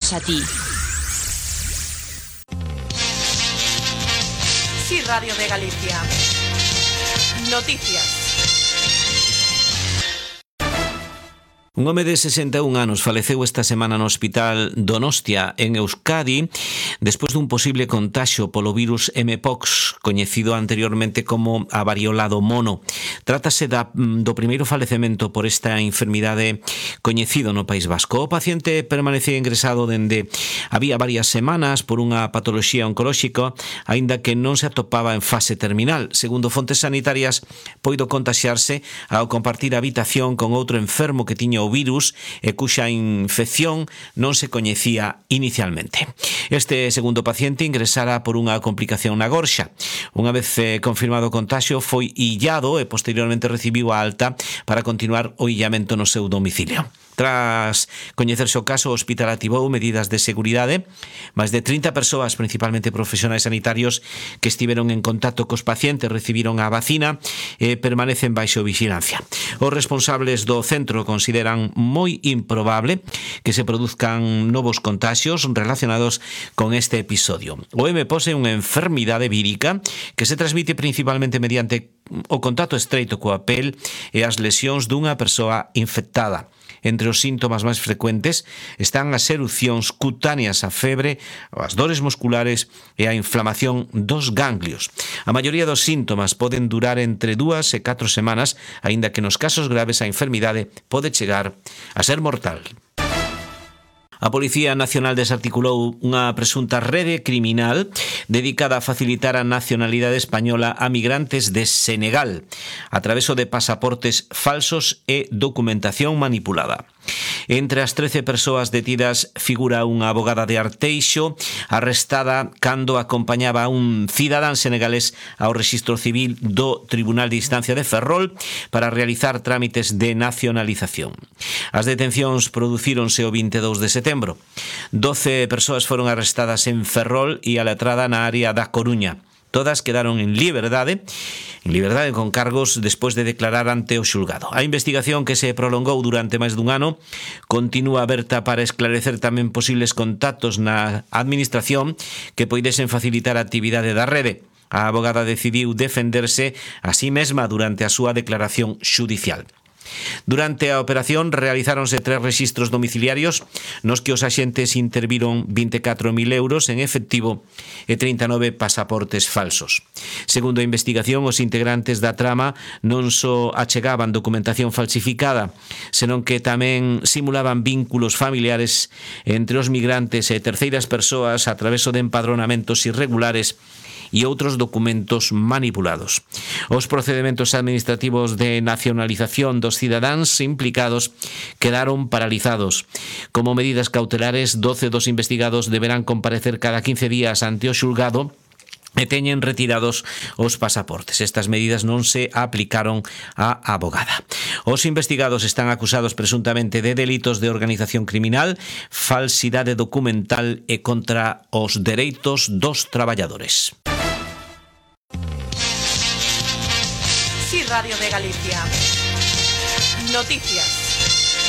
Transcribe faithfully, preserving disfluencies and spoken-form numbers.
a ti. Sí, Radio de Galicia. Noticias. Un home de sesenta e un anos faleceu esta semana no hospital Donostia, en Euskadi, despois dun posible contaxio polo virus M-Pox, coñecido anteriormente como a variola do mono. Trátase da, do primeiro falecemento por esta enfermidade coñecido no País Vasco. O paciente permanecía ingresado dende había varias semanas por unha patoloxía oncolóxica, aínda que non se atopaba en fase terminal. Segundo fontes sanitarias, poido contaxiarse ao compartir habitación con outro enfermo que tiña o virus e cuxa infección non se coñecía inicialmente. Este segundo paciente ingresara por unha complicación na gorxa. Unha vez eh, confirmado o contaxio, foi illado e posteriormente recibiu a alta para continuar o illamento no seu domicilio. Tras coñecerse o caso, o hospital activou medidas de seguridade. Máis de trinta persoas, principalmente profesionais sanitarios, que estiveron en contacto cos pacientes recibiron a vacina e permanecen baixo vigilancia. Os responsables do centro consideran moi improbable que se produzcan novos contaxios relacionados con este episodio. O M-Pox é unha enfermidade vírica que se transmite principalmente mediante o contacto estreito coa pel e as lesións dunha persoa infectada. Entre os síntomas máis frecuentes están as erupcións cutáneas, a febre, as dores musculares e a inflamación dos ganglios. A maioría dos síntomas poden durar entre dúas e catro semanas, aínda que nos casos graves a enfermidade pode chegar a ser mortal. A Policía Nacional desarticulou unha presunta rede criminal dedicada a facilitar a nacionalidade española a migrantes de Senegal a través de pasaportes falsos e documentación manipulada. Entre as trece persoas detidas figura unha abogada de Arteixo arrestada cando acompañaba a un cidadán senegalés ao rexistro civil do Tribunal de Instancia de Ferrol para realizar trámites de nacionalización. As detencións producíronse o vinte e dous de setembro. doce persoas foron arrestadas en Ferrol e a letrada na área da Coruña. Todas quedaron en liberdade, en liberdade con cargos despois de declarar ante o xulgado. A investigación, que se prolongou durante máis dun ano, continúa aberta para esclarecer tamén posibles contactos na administración que poidesen facilitar a actividade da rede. A abogada decidiu defenderse a sí mesma durante a súa declaración xudicial. Durante a operación realizáronse tres rexistros domiciliarios nos que os axentes interviron vinte e catro mil euros en efectivo e trinta e nove pasaportes falsos. Segundo a investigación, os integrantes da trama non só achegaban documentación falsificada, senón que tamén simulaban vínculos familiares entre os migrantes e terceiras persoas a través de empadronamentos irregulares e outros documentos manipulados. Os procedementos administrativos de nacionalización dos cidadáns implicados quedaron paralizados. Como medidas cautelares, doce dos investigados deberán comparecer cada quince días ante o xulgado e teñen retirados os pasaportes. Estas medidas non se aplicaron á abogada. Os investigados están acusados presuntamente de delitos de organización criminal, falsidade documental e contra os dereitos dos traballadores. Sí, Radio de Galicia. Noticias.